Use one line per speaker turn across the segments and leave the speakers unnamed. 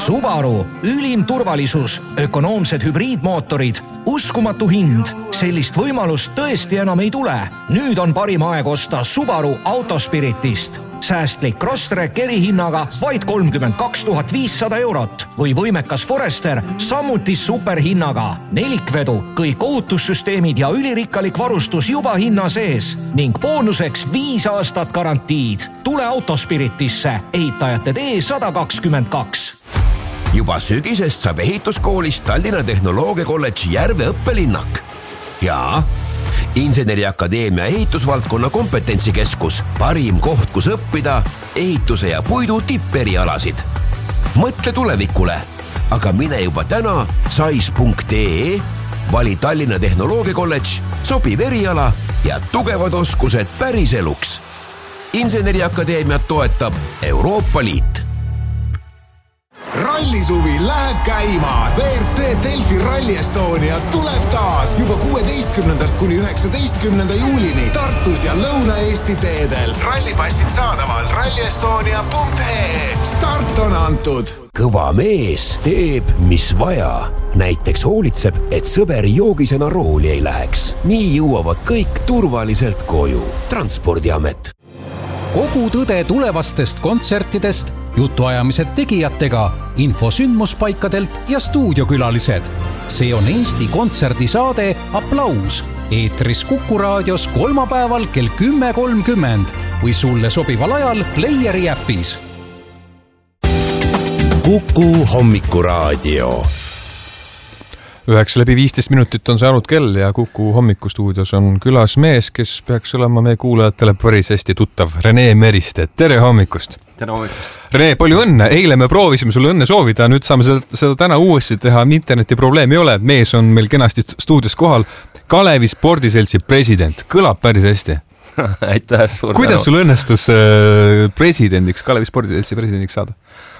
Subaru, ülim turvalisus, ökonoomsed hübriidmootorid, uskumatu hind. Sellist võimalust tõesti enam ei tule. Nüüd on parim aeg osta Subaru Autospiritist. Säästlik Crosstrek erihinnaga vaid 32 500 eurot või võimekas Forester samuti superhinnaga. Nelikvedu, kõik ohutussüsteemid ja ülirikkalik varustus juba hinna sees ning boonuseks 5 aastat garantiid. Tule Autospiritisse, ehitajate tee 122.
Juba sügisest saab ehituskoolist Tallinna Tehnoloogiakolledži Järve õppelinnak. Ja Inseneriakadeemia ehitusvaldkonna kompetentsikeskus, parim koht, kus õppida ehituse ja puidu tipperialasid. Mõtle tulevikule, aga mine juba täna sais.ee, vali Tallinna Tehnoloogiakolledž, sobiv eriala ja tugevad oskused päriseluks. Inseneriakadeemiat toetab Euroopa Liit.
Rallisuvi läheb käima. WRC Delfi Rally Estonia tuleb taas juba 16. kuni 19. juulini Tartus ja Lõuna-Eesti teedel. Rallipassid saadaval rallyestonia.ee. Start on antud.
Kõva mees teeb, mis vaja. Näiteks hoolitseb, et sõber joogisena rooli ei läheks. Nii jõuavad kõik turvaliselt koju. Transpordiamet.
Kogu tõde tulevastest kontsertidest, jutuajamised tegijatega, info sündmuspaikadelt ja stuudiokülalised. See on Eesti kontserdisaade Applaus. Eetris Kuku raadios kolmapäeval kell 10.30 või sulle sobival ajal Playeri äpis.
Kuku hommikuraadio.
9:15 minutit on saanud kell ja Kuku hommikustuudios on külas mees, kes peaks olema meie kuulajatele päris hästi tuttav. Rene Meriste, tere hommikust!
Tere hommikust!
Rene, palju õnne! Eile me proovisime sulle õnne soovida, nüüd saame seda täna uuesti teha. Interneti probleemi ei ole, et mees on meil kenasti stuudios kohal. Kalevi spordiseltsi president, kõlab päris hästi.
Aitäh, suur tänu!
Kuidas sul õnnestus presidendiks, Kalevi spordiseltsi presidendiks saada?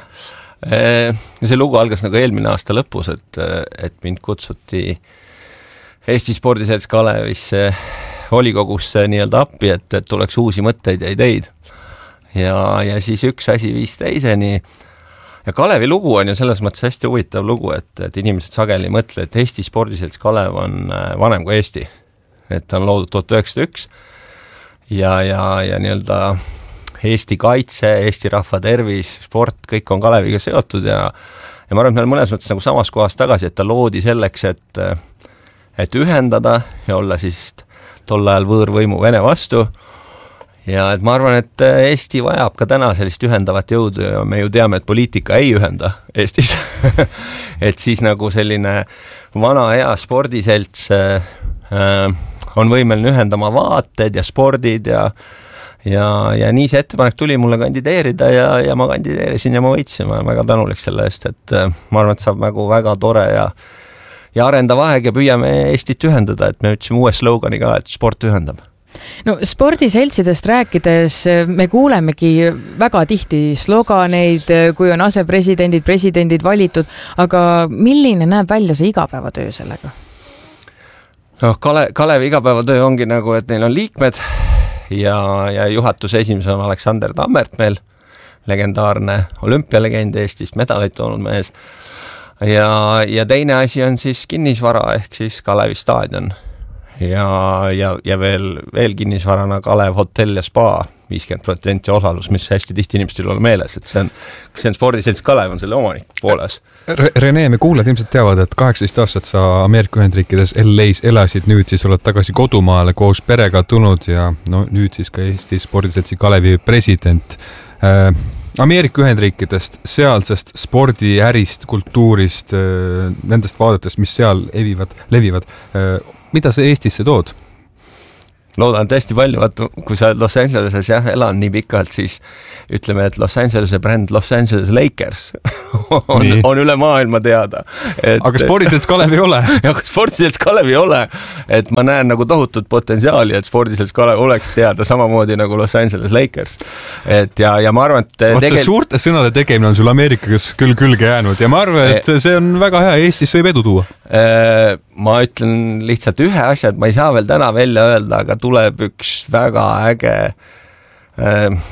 See lugu algas nagu eelmine aasta lõpus, et mind kutsuti Eesti spordiselts Kalevisse volikogusse nii-öelda appi, et tuleks uusi mõtteid ja ideid. Ja siis üks asi viis teiseni. Ja Kalevi lugu on ju selles mõttes hästi huvitav lugu, et inimesed sageli mõtle, et Eesti spordiselts Kalev on vanem kui Eesti. Et ta on loodud 1901 ja nii-öelda Eesti kaitse, Eesti rahva tervis, sport, kõik on Kaleviga seotud ja ma arvan, et meil mõnes mõttes nagu samas kohas tagasi, et ta loodi selleks, et ühendada ja olla siis tol ajal võõrvõimu Vene vastu. Ja et ma arvan, et Eesti vajab ka täna sellist ühendavat jõudu ja me ju teame, et poliitika ei ühenda Eestis. Et siis nagu selline vana hea spordiselts on võimeline ühendama vaated ja spordid ja nii see ettepanek tuli mulle kandideerida ja ma kandideerisin ja ma võitsin. Ma olen väga tänulik selle eest, et ma arvan, et saab nagu väga tore ja arendav aeg ja püüame Eestit ühendada, et me ütlesime uue slogani ka, et sport ühendab.
No spordiseltsidest rääkides me kuulemegi väga tihti sloganeid, kui on asepresidendid, presidendid valitud, aga milline näeb välja see igapäevatöö sellega?
No Kalevi igapäevatöö ongi nagu, et neil on liikmed ja juhatuse esimees on Aleksander Tammert meil, legendaarne olümpialegend Eestist, medaleid toonud mees. Ja teine asi on siis kinnisvara ehk siis Kalevi staadion ja veel kinnisvarana Kalev hotell ja spa, 50% osalus, mis hästi tihti inimestel ei ole meeles, et see on spordiselts Kalev on selle omanik pooles.
Rene, me kuulajad ilmselt teavad, et 18 aastat sa Ameerika Ühendriikides LA's elasid, nüüd siis oled tagasi kodumaale koos perega tulnud ja nüüd siis ka Eesti spordiseltsi Kalevi president. Ameerika Ühendriikidest, sealsest spordiärist, kultuurist, nendest vaadetest, mis seal levivad. Mida sa Eestisse tood?
Loodan tõesti palju, kui sa Los Angeleses elan nii pikalt, siis ütleme, et Los Angelese bränd Los Angeles Lakers on üle maailma teada.
Aga spordiselts Kalev ei ole.
Ja spordiselts Kalev ei ole, et ma näen nagu tohutut potentsiaali, et spordiselts Kalev oleks teada samamoodi nagu Los Angeles Lakers. Ja ma arvan, et
see suurte sõnade tegemine on sul Ameerikas küll külge jäänud ja ma arvan, et see on väga hea, Eestis võib edu tuua.
Ma ütlen lihtsalt ühe asja, et ma ei saa veel täna välja öelda, aga tuleb üks väga äge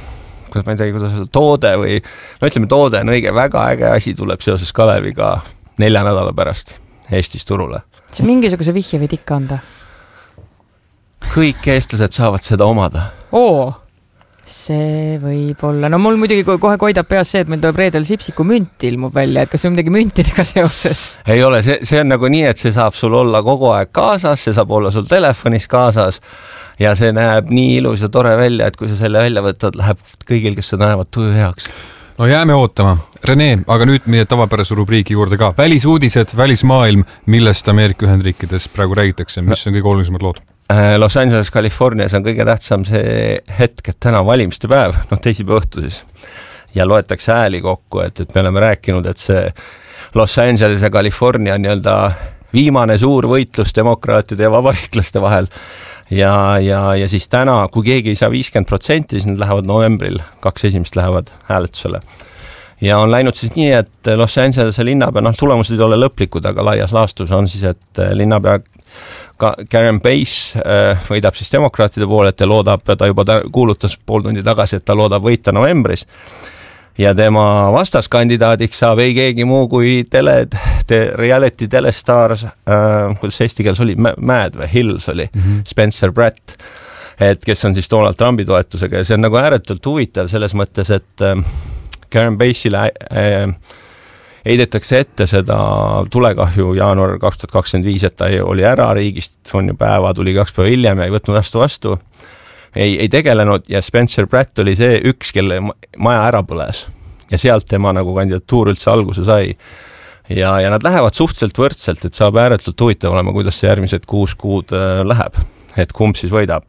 ma ei tea, kuidas öelda, toode või no ütleme, toode on õige, väga äge asi tuleb seoses Kaleviga 4 nädala pärast Eestis turule.
See mingisuguse vihje võid ikka anda?
Kõik eestlased saavad seda omada.
See võib olla. No mul muidugi kohe koidab peas see, et meil tuleb reedel Sipsiku münt ilmub välja, et kas see on midagi müntidega seoses?
Ei ole, see on nagu nii, et see saab sul olla kogu aeg kaasas, see saab olla sul telefonis kaasas ja see näeb nii ilus ja tore välja, et kui sa selle välja võtad, läheb kõigil, kes seda näevad, tuju heaks.
No jääme ootama. Rene, aga nüüd meie tavapärase rubriigi juurde ka. Välisuudised, välismaailm, millest Ameerika Ühendriikides praegu räägitakse, mis on kõige olulisemad lood?
Los Angeles, Californias on kõige tähtsam see hetk, et täna valimiste päev, teisipäeva õhtu siis. Ja loetakse hääli kokku, et me oleme rääkinud, et see Los Angeles ja California on nii-öelda viimane suur võitlus demokraatide ja vabariiklaste vahel. Ja siis täna, kui keegi ei saa 50%, siis nad lähevad novembril, 2 esimest lähevad hääletusele. Ja on läinud siis nii, et Los Angelese linnapea, tulemused ei ole lõplikud, aga laias laastus on siis, et linnapea Karen Bass võidab siis demokraatide poole, et ta juba kuulutas pool tundi tagasi, et ta loodab võita novembris. Ja tema vastaskandidaadiks saab ei keegi muu kui reality telestars, kuidas eesti keeles oli, Mad või Hills oli, Spencer Pratt, et kes on siis Donald Trumpi toetusega ja see on nagu ääretult huvitav selles mõttes, et Karen Bassile heidetakse ette seda tulekahju jaanuar 2025, et ta oli ära riigist, on ju päeva, tuli 2 päeva hiljem ja ei võtnud vastu, ei tegelenud ja Spencer Pratt oli see üks, kelle maja ära põles ja sealt tema nagu kandidatuur üldse alguse sai. Ja nad lähevad suhteliselt võrdselt, et saab ääretult huvitav olema, kuidas see järgmised 6 kuud läheb, et kumb siis võidab.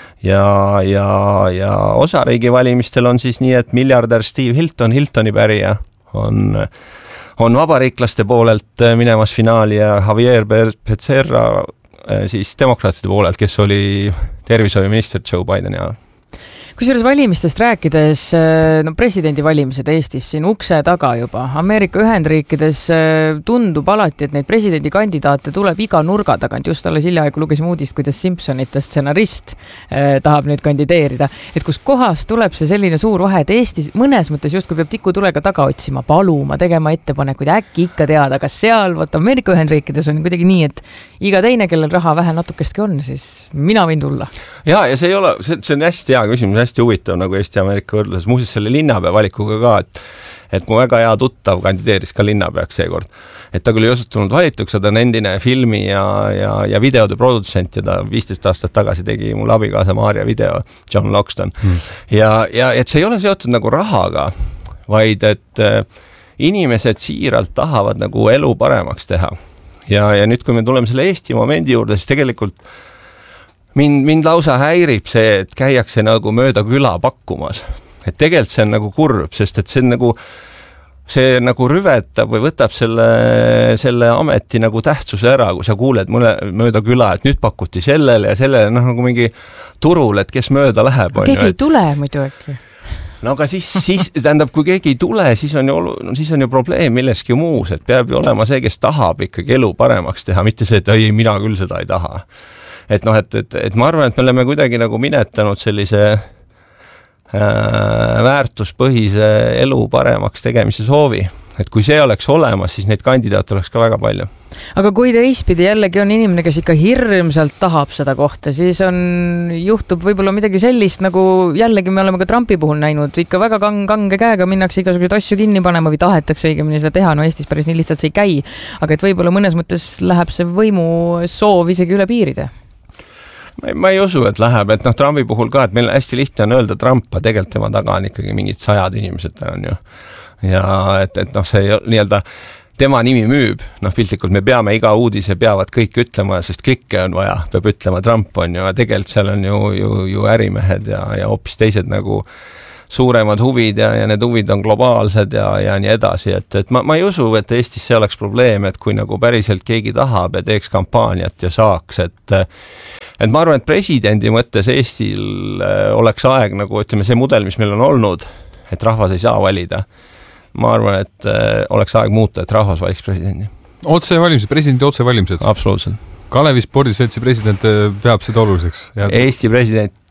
Ja osariigi valimistel on siis nii, et miljardär Steve Hilton, Hiltoni pärija, on vabariiklaste poolelt minemas finaali ja Javier Becerra siis demokraatide poolelt, kes oli tervishoiuminister Joe Bideni ajal.
Kusjuures valimistest rääkides, presidendivalimised Eestis siin ukse taga juba. Ameerika Ühendriikides tundub alati, et neid presidendikandidaate tuleb iga nurga tagant. Just alles hiljaaegu lugesime uudist, kuidas Simpsonite stsenarist tahab nüüd kandideerida. Et kus kohas tuleb see selline suur vahe, et Eestis mõnes mõttes justkui peab tikutulega taga otsima, paluma, tegema ettepanekuid, äkki ikka teada, kas seal, Ameerika Ühendriikides on kuidagi nii, et iga teine, kellel raha vähe natukestki on, siis mina võin tulla.
Ja see ei ole, see on hästi hea küsimus, hästi huvitav nagu Eesti-Ameerika võrdluses. Muuseas selle linnapea valikuga ka, et mu väga hea tuttav kandideeris ka linnapeaks seekord. Et ta küll ei osutunud valituks, ta on endine filmi ja videode produtsent ja ta 15 aastat tagasi tegi mul abikaasa Maarja video, John Loxton. Ja et see ei ole seotud nagu rahaga, vaid et inimesed siiralt tahavad nagu elu paremaks teha. Ja nüüd, kui me tuleme selle Eesti momendi juurde, siis tegelikult mind lausa häirib see, et käiakse nagu mööda küla pakkumas. Et tegelikult see on nagu kurb, sest et see nagu rüvetab või võtab selle ameti nagu tähtsuse ära, kui sa kuuled mööda küla, et nüüd pakuti sellele ja sellele, nagu mingi turul, et kes mööda läheb.
Keegi ei tule muidu äkki.
No aga siis tähendab, kui keegi ei tule, siis on ju probleem milleski muus, et peab ju olema see, kes tahab ikkagi elu paremaks teha, mitte see, et ei, mina küll seda ei taha. Et ma arvan, et me oleme kuidagi nagu minetanud sellise väärtuspõhise elu paremaks tegemise soovi. Et kui see oleks olemas, siis neid kandidaate oleks ka väga palju.
Aga kui teistpidi jällegi on inimene, kes ikka hirmsalt tahab seda kohta, siis juhtub võib-olla midagi sellist, nagu jällegi me oleme ka Trumpi puhul näinud, ikka väga kange käega minnakse igasuguseid asju kinni panema või tahetakse õigemini seda teha, no Eestis päris nii lihtsalt see ei käi, aga et võib-olla mõnes mõttes läheb see võimu soov isegi üle piiride.
Ma ei usu, et läheb, et Trumpi puhul ka, et meil hästi lihtne on öelda Trumpa, tegelikult tema taga on ikkagi mingid 100 inimesed on ju. Ja et see nii-öelda tema nimi müüb, piltlikult me peame iga uudise peavad kõik ütlema, sest klikke on vaja, peab ütlema Trump on ju, ja tegelikult seal on ju ärimehed ja hoopis teised nagu suuremad huvid ja need huvid on globaalsed ja nii edasi, et ma ei usu, et Eestis see oleks probleem, et kui nagu päriselt keegi tahab ja teeks kampaaniat ja saaks, et ma arvan, et presidendi mõttes Eestil oleks aeg nagu, ütleme, see mudel, mis meil on olnud, et rahvas ei saa valida. Ma arvan, et oleks aeg muuta, et rahvas valiks presidendi.
Otsevalimised, presidendi otsevalimised.
Absoluutselt.
Kalevi spordiseltsi president peab seda oluliseks.
Eesti president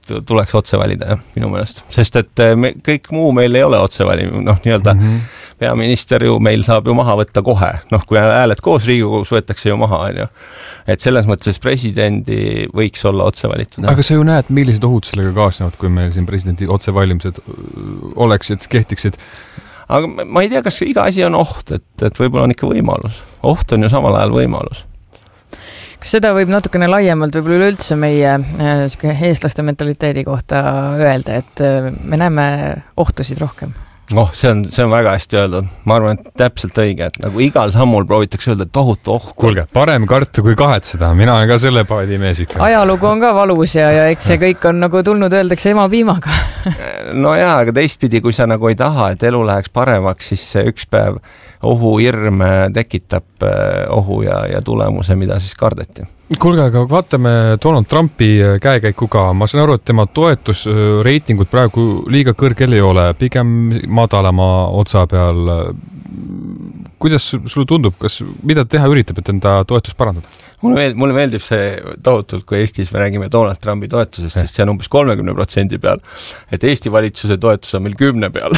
tuleks otse valida minu meelest, sest et kõik muu meil ei ole otse valim, nii-öelda peaminister ju meil saab ju maha võtta kohe, kui hääled koos Riigikogus võetakse ju maha, on ju. Et selles mõttes presidendi võiks olla otse valitud.
Aga sa ju näed, millised ohud sellega kaasnevad, kui meil siin presidendi otsevalimised oleksid, kehtiksid?
Aga ma ei tea, kas iga asi on oht, et võib-olla on ikka võimalus. Oht on ju samal ajal võimalus.
Kas seda võib natukene laiemalt võib-olla üldse meie eestlaste mentaliteedi kohta öelda, et me näeme ohtusid rohkem?
See on väga hästi öeldud. Ma arvan, et täpselt õige, et nagu igal sammul proovitakse öelda, et tohutu oht.
Kuulge, parem karta kui kahetseda. Mina olen ka selle paadi mees ikka.
Ajalugu on ka valus ja eks see kõik on nagu tulnud öeldakse ema piimaga.
No jaa, aga teistpidi, kui sa nagu ei taha, et elu läheks paremaks, siis see üks päev ohuhirm tekitab ohu ja tulemuse, mida siis kardeti.
Kuulge, aga vaatame Donald Trumpi käekäiku ka. Ma saan aru, et tema toetusreitingud praegu liiga kõrgel ei ole, pigem madalama otsa peal. Kuidas sulle tundub, mida teha üritab, et enda toetust parandada?
Mulle meeldib see tohutult, kui Eestis me räägime Donald Trumpi toetusest, sest see on umbes 30% peal. Et Eesti valitsuse toetus on meil 10 peal.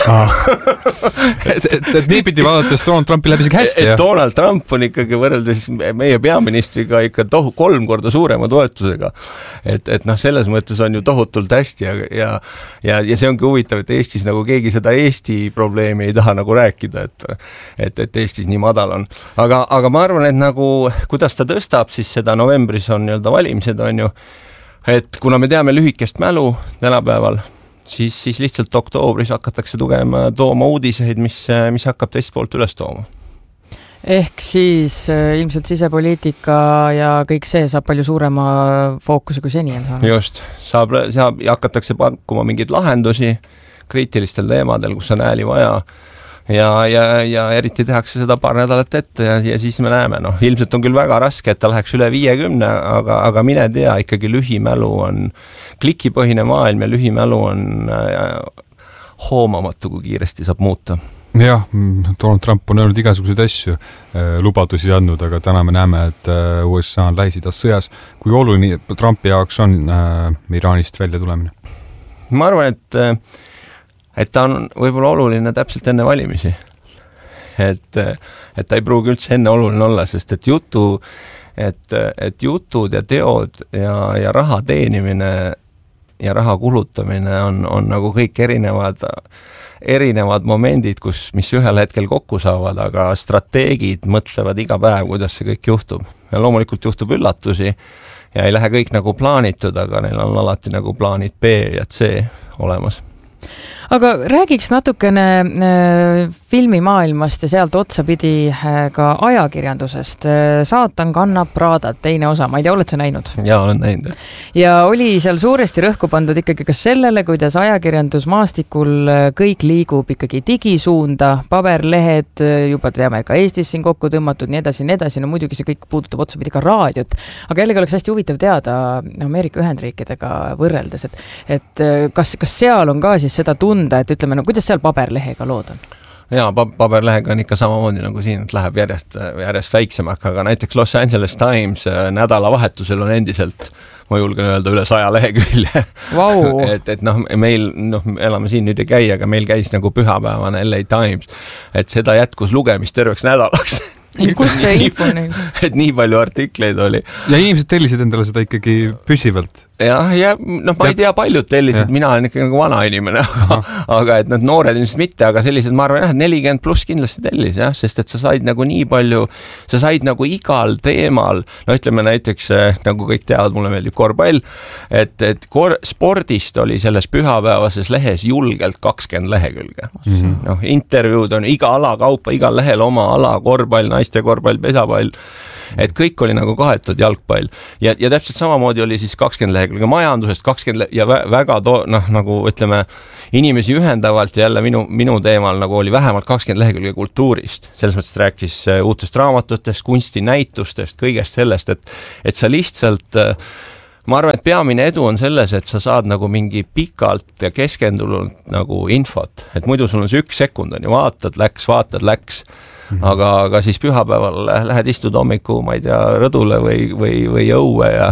et nii pidi vaadates Donald Trumpi läbi isegi hästi.
Et Donald Trump on ikkagi võrreldes meie peaministriga ikka 3 korda suurema toetusega. Et selles mõttes on ju tohutult hästi ja see ongi huvitav, et Eestis nagu keegi seda Eesti probleemi ei taha nagu rääkida, et Eestis nii madal on. Aga ma arvan, et nagu kuidas ta tõstab, siis seda novembris on nii-öelda valimised, on ju, et kuna me teame lühikest mälu tänapäeval, siis lihtsalt oktoobris hakatakse tooma uudiseid, mis hakkab teist poolt üles tooma.
Ehk siis ilmselt sisepoliitika ja kõik see saab palju suurema fookuse kui seni on saanud.
Just, hakatakse pakkuma mingeid lahendusi kriitilistel teemadel, kus on ääli vaja ja eriti tehakse seda paar nädalat ette ja siis me näeme, ilmselt on küll väga raske, et ta läheks üle 50, aga mine tea, ikkagi lühimälu on klikipõhine maailm ja lühimälu on hoomamatu, kui kiiresti saab muuta.
Jah, Donald Trump on öelnud igasuguseid asju, lubadusi andnud, aga täna me näeme, et USA on Lähis-Idas sõjas. Kui oluline Trumpi jaoks on Iraanist välja tulemine?
Ma arvan, et ta on võib-olla oluline täpselt enne valimisi. Et ta ei pruugi üldse enne oluline olla, sest et jutud ja teod ja raha teenimine ja raha kulutamine on nagu kõik erinevad momendid, mis ühel hetkel kokku saavad, aga strateegid mõtlevad iga päev, kuidas see kõik juhtub. Ja loomulikult juhtub üllatusi ja ei lähe kõik nagu plaanitud, aga neil on alati nagu plaanid B ja C olemas.
Aga räägiks natukene filmimaailmast ja sealt otsapidi ka ajakirjandusest. Saatan kannab Pradat, teine osa. Ma ei tea, oled sa näinud?
Jaa, olen näinud.
Ja oli seal suuresti rõhku pandud ikkagi kas sellele, kuidas ajakirjandusmaastikul kõik liigub ikkagi digisuunda, paberlehed, juba teame ka Eestis siin kokku tõmmatud, nii edasi. No muidugi see kõik puudutab otsapidi ka raadiot. Aga jällegi oleks hästi huvitav teada Ameerika Ühendriikidega võrreldes, et kas seal on ka siis seda tunda, et ütleme, kuidas seal paberlehega lood on?
Jaa, paberlehega on ikka samamoodi nagu siin, et läheb järjest väiksemaks, aga näiteks Los Angeles Times nädalavahetusel on endiselt, ma julgen öelda, üle 100 lehekülje.
Wow.
et meil, elame siin nüüd ei käi, aga meil käis nagu pühapäevane LA Times, et seda jätkus lugemist terveks nädalaks.
Kus see info neil?
Et nii palju artikleid oli.
Ja inimesed tellisid endale seda ikkagi püsivalt?
Ma ei tea, paljud tellisid, mina olen ikka nagu vana inimene, aga et nad noored ilmselt mitte, aga sellised, ma arvan, 40 pluss kindlasti tellis, sest et sa said nagu nii palju, sa said nagu igal teemal, ütleme näiteks, nagu kõik teavad, mulle meeldib korvpall, et spordist oli selles pühapäevases lehes julgelt 20 lehekülge. Intervjuud on iga ala kaupa, igal lehel oma ala, korvpall, naiste korvpall, pesapall, et kõik oli nagu kaetud jalgpall ja täpselt samamoodi oli siis 20 lehekülge majandusest, 20 ja väga nagu ütleme inimesi ühendavalt ja jälle minu teemal nagu oli vähemalt 20 lehekülge kultuurist. Selles mõttes rääkis uutest raamatutest, kunstinäitustest, kõigest sellest, et sa lihtsalt ma arvan, et peamine edu on selles, et sa saad nagu mingi pikalt ja keskendunult nagu infot, et muidu sul on see 1 sekund on ju, vaatad, läks. Aga siis pühapäeval lähed istud hommiku, ma ei tea, rõdule või õue ja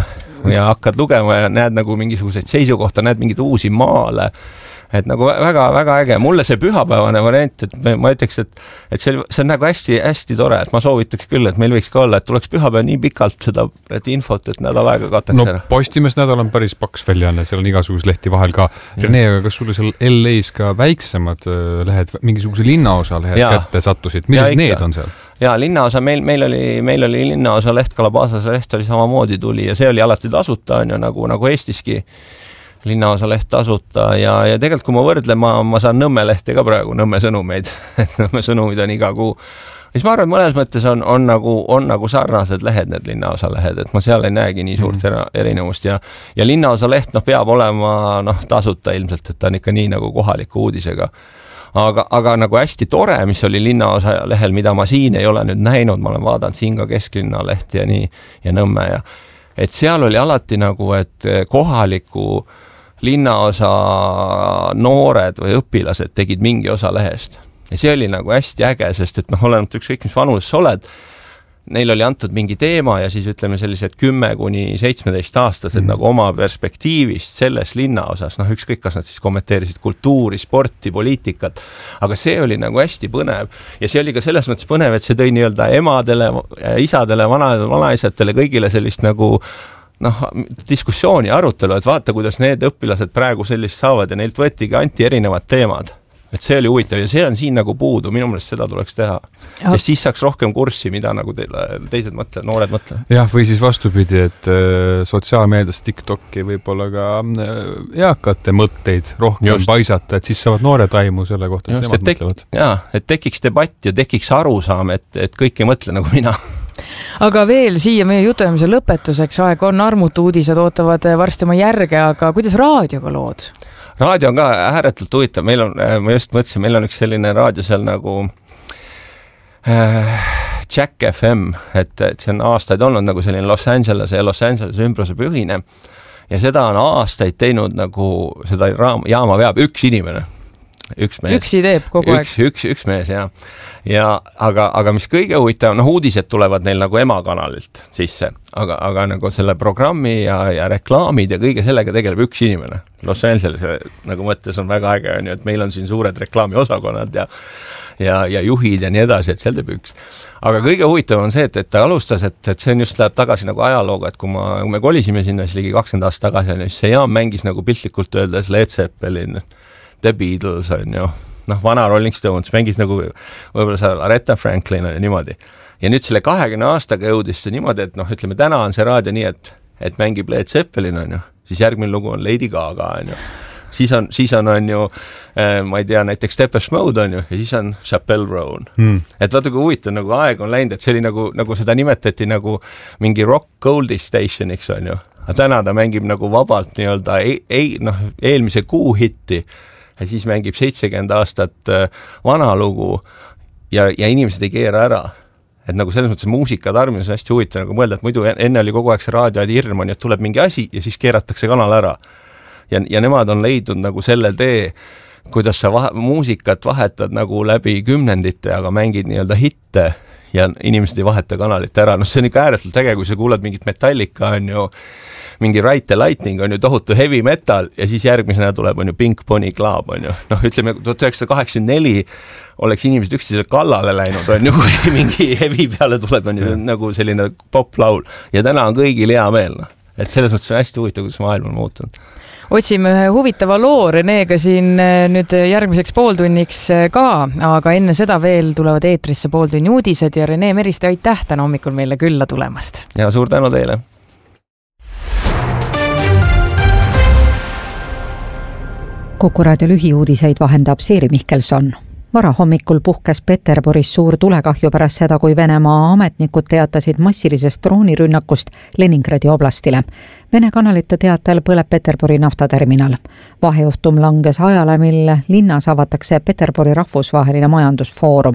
ja hakkad lugema ja näed nagu mingisuguseid seisukohta, näed mingeid uusi maale, et nagu väga äge. Mulle see pühapäevane variant, et ma ütleks, et see on nagu hästi tore, et ma soovitaks küll, et meil võiks ka olla, et tuleks pühapäev nii pikalt seda infot, et nädal aega kataks ära.
Postimees nädal on päris paks väljaanne, seal on igasuguse lehti vahel ka. Rene, aga kas sulle seal LA-s ka väiksemad lehed, mingisuguse linnaosa lehed kätte sattusid? Millised need on seal?
Ja linnaosa, meil oli linnaosa leht, Kalabasase leht oli samamoodi tuli ja see oli alati tasuta, on ju, nagu Eestiski linnaosa leht tasuta ja tegelikult kui ma võrdlen, ma saan Nõmme lehti ka praegu, Nõmme sõnumeid, et Nõmme sõnumid on iga kuu. Siis ma arvan, mõnes mõttes on nagu sarnased lehed, need linnaosa lehed, et ma seal ei näegi nii suurt erinevust ja linnaosa leht peab olema tasuta ilmselt, et ta on ikka nii nagu kohaliku uudisega. Aga nagu hästi tore, mis oli linnaosa lehel, mida ma siin ei ole nüüd näinud, ma olen vaadanud siin ka kesklinna lehti ja nii ja Nõmme ja et seal oli alati nagu, et kohaliku linnaosa noored või õpilased tegid mingi osa lehest. Ja see oli nagu hästi äge, sest et oleneb ükskõik, mis vanus sa oled, neil oli antud mingi teema ja siis ütleme sellised 10–17 aastased nagu oma perspektiivist selles linnaosas, ükskõik, kas nad siis kommenteerisid kultuuri, sporti, poliitikat, aga see oli nagu hästi põnev ja see oli ka selles mõttes põnev, et see tõi nii-öelda emadele, isadele, vanaisadele, kõigile sellist nagu diskussiooni arutelu, et vaata, kuidas need õpilased praegu sellist saavad ja neilt võetigi anti erinevad teemad. Et see oli huvitav ja see on siin nagu puudu, minu meelest seda tuleks teha. Sest siis saaks rohkem kurssi, mida nagu teised noored mõtlevad.
Jah, või siis vastupidi, et sotsiaalmeedias TikToki võib-olla ka eakate mõtteid rohkem paisata, et siis saavad noored aimu selle kohta, mis nemad mõtlevad. Jaa, et tekiks debatt ja tekiks arusaam, et kõik ei mõtle nagu mina.
Aga veel siia meie jutuajamise lõpetuseks aeg on, armutu uudised ootavad varsti oma järge, aga kuidas raadioga lood?
Raadio on ka ääretult huvitav, ma just mõtlesin, meil on üks selline raadio seal nagu Jack FM, et see on aastaid olnud nagu selline Los Angeles ümbruse pühine ja seda on aastaid teinud nagu seda jaama veab üks inimene. Üks mees.
Üksi teeb kogu aeg.
Üks mees, jah. Aga mis kõige huvitav, uudised tulevad neil nagu emakanalilt sisse, aga nagu selle programmi ja reklaamid ja kõige sellega tegeleb üks inimene. Los Angeles nagu mõttes on väga äge, et meil on siin suured reklaamiosakonnad ja juhid ja nii edasi, et seal teeb üks. Aga kõige huvitav on see, et ta alustas, et see on just läheb tagasi nagu ajalooga, et kui me kolisime sinna siis ligi 20 aasta tagasi, siis see jaam mängis nagu piltlikult öeldes Led Zeppelin, The Beatles on ju, vana Rolling Stones mängis nagu võib-olla seal Aretha Franklin ja niimoodi. Ja nüüd selle 20 aastaga jõudis see niimoodi, et ütleme, täna on see raadio nii, et mängib Led Zeppelin on ju, siis järgmine lugu on Lady Gaga on ju, siis on ju, ma ei tea, näiteks Depeche Mode on ju, ja siis on Chappelle Roan. Et vaata, kui huvitav nagu aeg on läinud, et see oli nagu seda nimetati nagu mingi rock goldie stationiks on ju, aga täna ta mängib nagu vabalt nii-öelda eelmise kuu hitti ja siis mängib 70 aastat vana lugu ja inimesed ei keera ära. Et nagu selles mõttes muusikatarbimine on hästi huvitav nagu mõelda, et muidu enne oli kogu aeg see raadio hirm on, et tuleb mingi asi ja siis keeratakse kanal ära. Ja nemad on leidnud nagu selle tee, kuidas sa muusikat vahetad nagu läbi kümnendite, aga mängid nii-öelda hitte ja inimesed ei vaheta kanalit ära. See on ikka ääretult äge, kui sa kuuled mingit Metallica on ju, mingi Ride the Lightning on ju tohutu heavy metal ja siis järgmisena tuleb on ju Pink Pony Club on ju. Ütleme, 1984 oleks inimesed üksteisele kallale läinud on ju, kui mingi heavy peale tuleb on ju nagu selline poplaul ja täna on kõigil hea meel. Et selles mõttes on hästi huvitav, kuidas maailm on muutunud.
Otsime ühe huvitava loo Reneega siin nüüd järgmiseks pooltunniks ka, aga enne seda veel tulevad eetrisse pooltunni uudised ja Rene Meriste, aitäh täna hommikul meile külla tulemast.
Ja suur tänu teile.
Kuku raadio lühiuudiseid vahendab Siiri Mihkelson. Varahommikul puhkes Peterburis suur tulekahju pärast seda, kui Venemaa ametnikud teatasid massilisest droonirünnakust Leningradi oblastile. Vene kanalite teatel põleb Peterburi naftaterminal. Vahejuhtum langes ajale, mil linnas avatakse Peterburi rahvusvaheline majandusfoorum.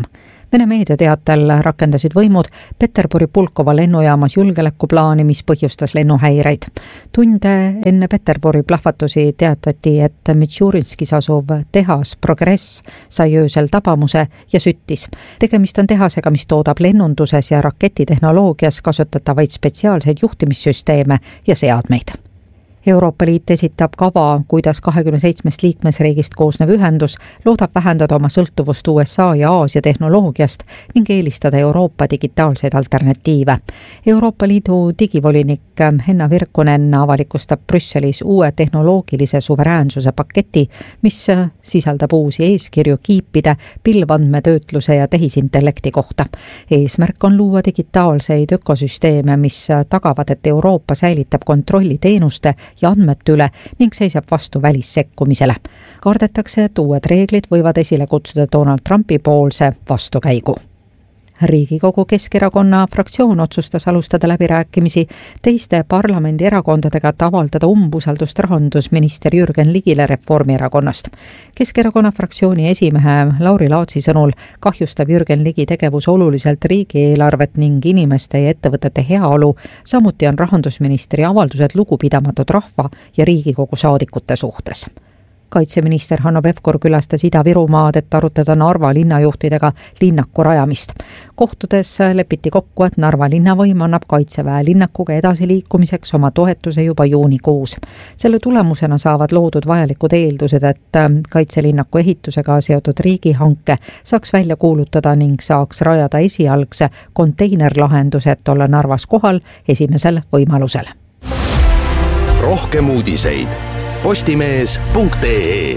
Vene meediateatel rakendasid võimud Peterburi Pulkova lennujaamas julgeolekuplaani, mis põhjustas lennuhäireid. Tunde enne Peterburi plahvatusi teatati, et Mitšurinskis asuv tehas Progress sai öösel tabamuse ja süttis. Tegemist on tehasega, mis toodab lennunduses ja raketitehnoloogias kasutatavaid spetsiaalseid juhtimissüsteeme ja seadmeid. Euroopa Liit esitab kava, kuidas 27 liikmesriigist koosnev ühendus loodab vähendada oma sõltuvust USA ja Aasia tehnoloogiast ning eelistada Euroopa digitaalseid alternatiive. Euroopa Liidu digivolinik Henna Virkkunen avalikustab Brüsselis uue tehnoloogilise suveräänsuse paketi, mis sisaldab uusi eeskirju kiipide, pilvandmetöötluse ja tehisintellekti kohta. Eesmärk on luua digitaalseid ökosüsteeme, mis tagavad, et Euroopa säilitab kontrolli teenuste ja andmete üle ning seisab vastu välissekkumisele. Kardetakse, et uued reeglid võivad esile kutsuda Donald Trumpi poolse vastukäigu. Riigikogu Keskerakonna fraktsioon otsustas alustada läbirääkimisi teiste parlamendierakondadega, et avaldada umbusaldust rahandusminister Jürgen Ligile Reformierakonnast. Keskerakonna fraktsiooni esimehe Lauri Laatsi sõnul kahjustab Jürgen Ligi tegevus oluliselt riigieelarvet ning inimeste ja ettevõtete heaolu, samuti on rahandusministri avaldused lugupidamatud rahva ja Riigikogu saadikute suhtes. Kaitseminister Hanno Pevkur külastas Ida-Virumaad, et arutada Narva linnajuhtidega linnaku rajamist. Kohtudes lepiti kokku, et Narva linnavõim annab Kaitseväe linnakuga edasiliikumiseks oma toetuse juba juunikuus. Selle tulemusena saavad loodud vajalikud eeldused, et kaitselinnaku ehitusega seotud riigihanke saaks välja kuulutada ning saaks rajada esialgse konteinerlahenduse, et olla Narvas kohal esimesel võimalusel.
Rohkem uudiseid postimees.ee.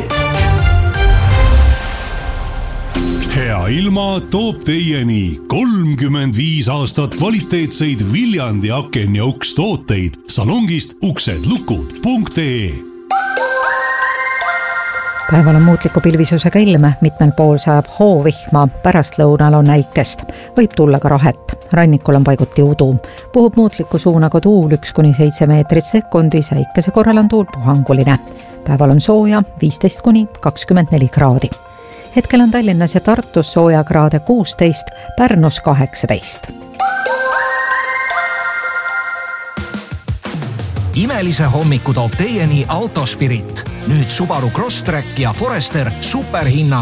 Hea ilma toob teieni 35 aastat kvaliteetseid Viljandi aken ja uks tooteid salongist uksedlukud.ee.
Päeval on muutliku pilvisusega ilm, mitmel pool sajab hoovihma, pärastlõunal on äikest. Võib tulla ka rahet, rannikul on paiguti udu. Puhub muutliku suunaga tuul 1-7 meetrit sekundis, äikese korral on tuul puhanguline. Päeval on sooja 15-24 kraadi. Hetkel on Tallinnas ja Tartus sooja kraade 16, Pärnus 18.
Imelise hommiku toob teieni Autospirit. Nüüd Subaru Crosstrek ja Forester superhinna